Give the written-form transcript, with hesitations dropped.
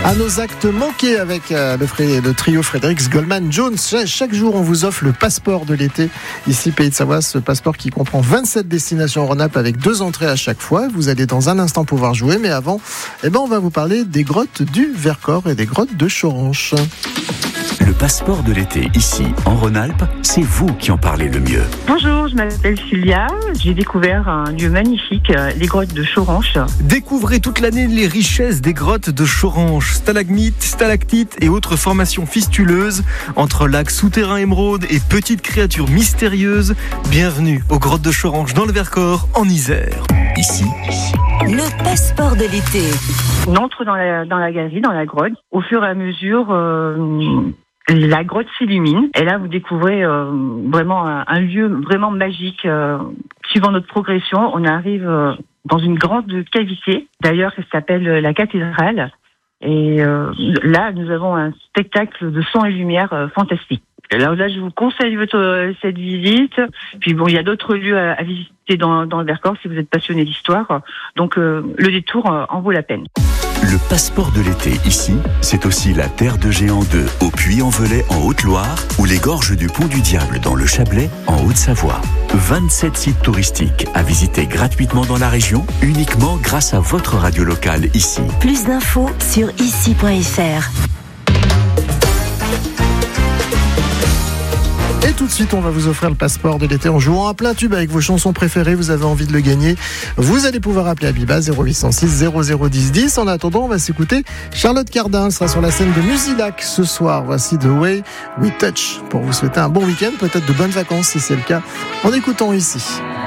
À nos actes manqués avec le trio Fredericks Goldman Jones. Chaque jour, on vous offre le passeport de l'été. Ici, Pays de Savoie, ce passeport qui comprend 27 destinations en Rhône-Alpes avec 2 entrées à chaque fois. Vous allez dans un instant pouvoir jouer, mais avant, on va vous parler des grottes du Vercors et des grottes de Choranche. Le passeport de l'été, ici, en Rhône-Alpes, c'est vous qui en parlez le mieux. Bonjour, je m'appelle Sylvia. J'ai découvert un lieu magnifique, les grottes de Choranche. Découvrez toute l'année les richesses des grottes de Choranche. Stalagmites, stalactites et autres formations fistuleuses. Entre lacs souterrains émeraudes et petites créatures mystérieuses. Bienvenue aux grottes de Choranche dans le Vercors, en Isère. Ici, le passeport de l'été. On entre dans la galerie, dans la grotte. Au fur et à mesure, la grotte s'illumine. Et là, vous découvrez vraiment un lieu vraiment magique. Suivant notre progression, on arrive dans une grande cavité. D'ailleurs, elle s'appelle la cathédrale. Et là, nous avons un spectacle de son et lumière fantastique. Là, je vous conseille cette visite. Puis bon, il y a d'autres lieux à visiter dans le Vercors si vous êtes passionné d'histoire. Donc, le détour en vaut la peine. le passeport de l'été ici, c'est aussi la Terre de Géant 2 au Puy-en-Velay en Haute-Loire ou les gorges du Pont du Diable dans le Chablais en Haute-Savoie. 27 sites touristiques à visiter gratuitement dans la région, uniquement grâce à votre radio locale ici. Plus d'infos sur ici.fr. Et tout de suite, on va vous offrir le passeport de l'été en jouant à plein tube avec vos chansons préférées. Vous avez envie de le gagner, vous allez pouvoir appeler Abiba 0806 0010 10. En attendant, on va s'écouter Charlotte Cardin. Elle sera sur la scène de Musilac ce soir. Voici The Way We Touch pour vous souhaiter un bon week-end, peut-être de bonnes vacances si c'est le cas, en écoutant ici.